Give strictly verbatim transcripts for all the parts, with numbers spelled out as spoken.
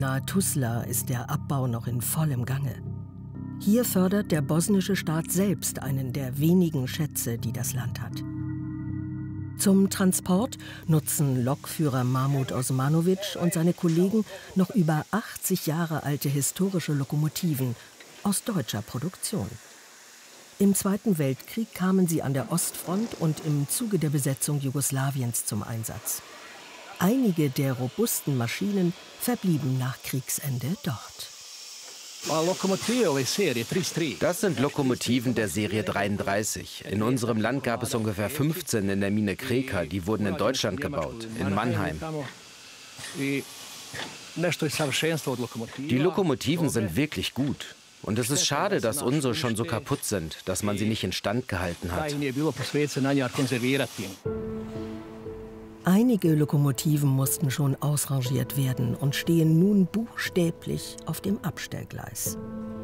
Nahe Tuzla ist der Abbau noch in vollem Gange. Hier fördert der bosnische Staat selbst einen der wenigen Schätze, die das Land hat. Zum Transport nutzen Lokführer Mahmud Osmanovic und seine Kollegen noch über achtzig Jahre alte historische Lokomotiven aus deutscher Produktion. Im Zweiten Weltkrieg kamen sie an der Ostfront und im Zuge der Besetzung Jugoslawiens zum Einsatz. Einige der robusten Maschinen verblieben nach Kriegsende dort. Das sind Lokomotiven der Serie dreiunddreißig. In unserem Land gab es ungefähr fünfzehn in der Mine Kreka. Die wurden in Deutschland gebaut, in Mannheim. Die Lokomotiven sind wirklich gut. Und es ist schade, dass unsere schon so kaputt sind, dass man sie nicht instand gehalten hat. Einige Lokomotiven mussten schon ausrangiert werden und stehen nun buchstäblich auf dem Abstellgleis.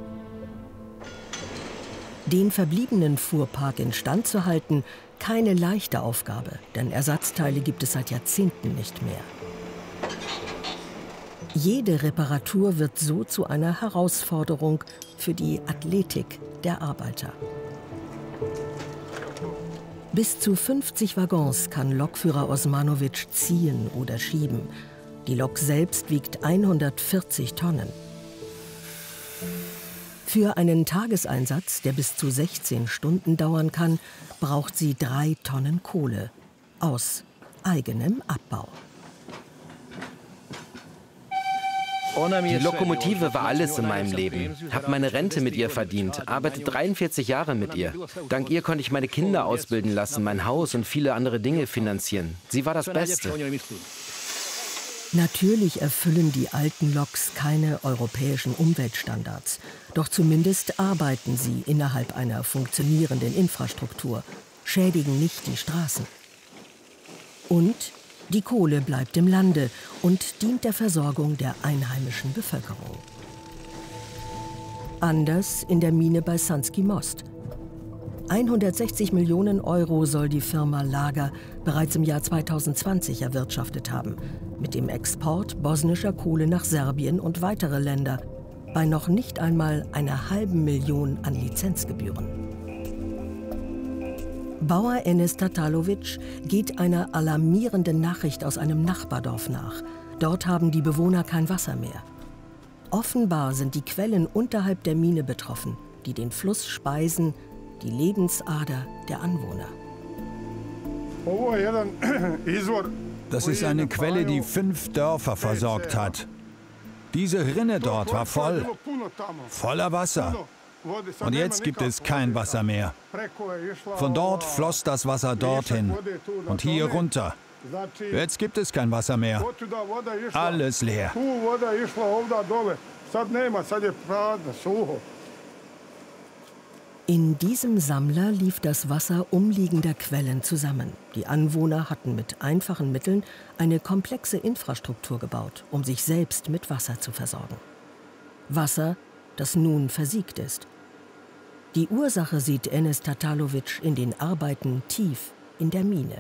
Den verbliebenen Fuhrpark instand zu halten, keine leichte Aufgabe, denn Ersatzteile gibt es seit Jahrzehnten nicht mehr. Jede Reparatur wird so zu einer Herausforderung für die Athletik der Arbeiter. Bis zu fünfzig Waggons kann Lokführer Osmanovic ziehen oder schieben. Die Lok selbst wiegt hundertvierzig Tonnen. Für einen Tageseinsatz, der bis zu sechzehn Stunden dauern kann, braucht sie drei Tonnen Kohle aus eigenem Abbau. Die Lokomotive war alles in meinem Leben. Habe meine Rente mit ihr verdient, arbeite dreiundvierzig Jahre mit ihr. Dank ihr konnte ich meine Kinder ausbilden lassen, mein Haus und viele andere Dinge finanzieren. Sie war das Beste. Natürlich erfüllen die alten Loks keine europäischen Umweltstandards. Doch zumindest arbeiten sie innerhalb einer funktionierenden Infrastruktur, schädigen nicht die Straßen. Und die Kohle bleibt im Lande und dient der Versorgung der einheimischen Bevölkerung. Anders in der Mine bei Sanski Most. hundertsechzig Millionen Euro soll die Firma Lager bereits im Jahr zweitausendzwanzig erwirtschaftet haben, mit dem Export bosnischer Kohle nach Serbien und weitere Länder, bei noch nicht einmal einer halben Million an Lizenzgebühren. Bauer Enes Tatalovic geht einer alarmierenden Nachricht aus einem Nachbardorf nach. Dort haben die Bewohner kein Wasser mehr. Offenbar sind die Quellen unterhalb der Mine betroffen, die den Fluss speisen, die Lebensader der Anwohner. Das ist eine Quelle, die fünf Dörfer versorgt hat. Diese Rinne dort war voll, voller Wasser. Und jetzt gibt es kein Wasser mehr. Von dort floss das Wasser dorthin und hier runter. Jetzt gibt es kein Wasser mehr. Alles leer. In diesem Sammler lief das Wasser umliegender Quellen zusammen. Die Anwohner hatten mit einfachen Mitteln eine komplexe Infrastruktur gebaut, um sich selbst mit Wasser zu versorgen. Wasser, das nun versiegt ist. Die Ursache sieht Enes Tatalovic in den Arbeiten tief in der Mine.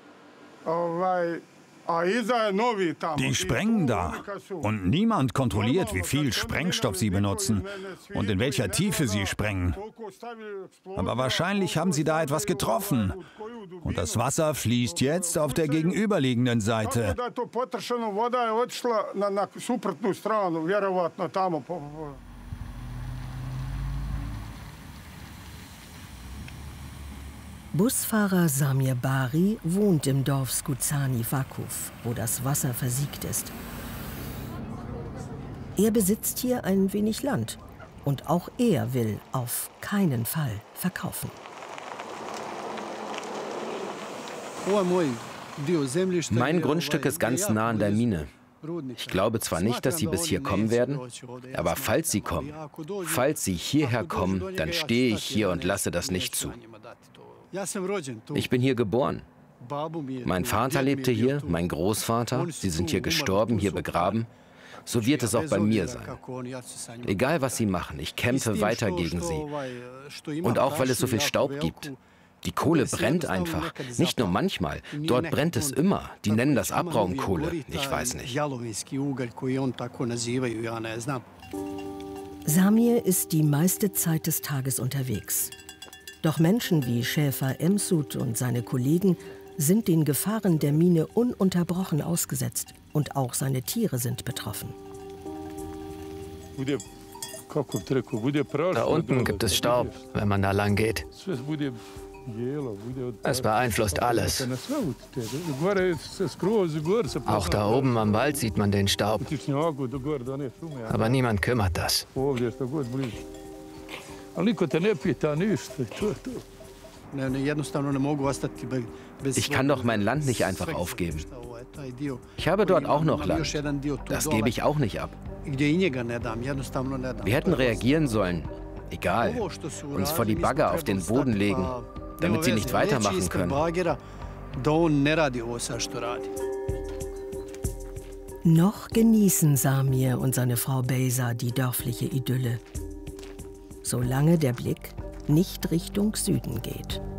Die sprengen da und niemand kontrolliert, wie viel Sprengstoff sie benutzen und in welcher Tiefe sie sprengen. Aber wahrscheinlich haben sie da etwas getroffen und das Wasser fließt jetzt auf der gegenüberliegenden Seite. Busfahrer Samir Bari wohnt im Dorf Skucani Vakuf, wo das Wasser versiegt ist. Er besitzt hier ein wenig Land und auch er will auf keinen Fall verkaufen. Mein Grundstück ist ganz nah an der Mine. Ich glaube zwar nicht, dass sie bis hier kommen werden, aber falls sie kommen, falls sie hierher kommen, dann stehe ich hier und lasse das nicht zu. Ich bin hier geboren. Mein Vater lebte hier, mein Großvater, sie sind hier gestorben, hier begraben. So wird es auch bei mir sein. Egal, was sie machen, ich kämpfe weiter gegen sie. Und auch, weil es so viel Staub gibt. Die Kohle brennt einfach. Nicht nur manchmal. Dort brennt es immer. Die nennen das Abraumkohle. Ich weiß nicht. Samir ist die meiste Zeit des Tages unterwegs. Doch Menschen wie Schäfer Emsut und seine Kollegen sind den Gefahren der Mine ununterbrochen ausgesetzt. Und auch seine Tiere sind betroffen. Da unten gibt es Staub, wenn man da lang geht. Es beeinflusst alles. Auch da oben am Wald sieht man den Staub. Aber niemand kümmert das. Ich kann doch mein Land nicht einfach aufgeben. Ich habe dort auch noch Land. Das gebe ich auch nicht ab. Wir hätten reagieren sollen. Egal. Uns vor die Bagger auf den Boden legen, damit sie nicht weitermachen können. Noch genießen Samir und seine Frau Beyza die dörfliche Idylle, solange der Blick nicht Richtung Süden geht.